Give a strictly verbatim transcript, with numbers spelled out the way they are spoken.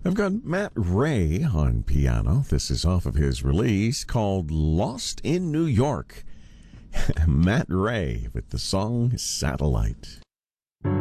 I've got Matt Ray on piano. This is off of his release called Lost in New York. Matt Ray with the song Satellite.